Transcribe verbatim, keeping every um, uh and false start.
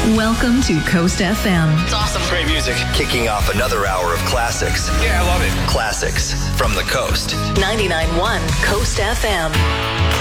Welcome to Coast F M. It's awesome. Great music. Kicking off another hour of classics. Yeah, I love it. Classics from the coast. ninety-nine point one Coast F M.